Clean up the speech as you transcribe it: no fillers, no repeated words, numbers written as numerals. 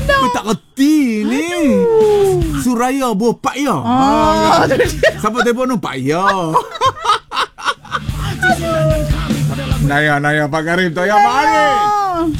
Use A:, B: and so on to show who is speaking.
A: Tak reti ni. Suraya buah Pak Ya. Siapa telefon tu? Pak Ya. Naya Pak Karim tu ya Pak Karim.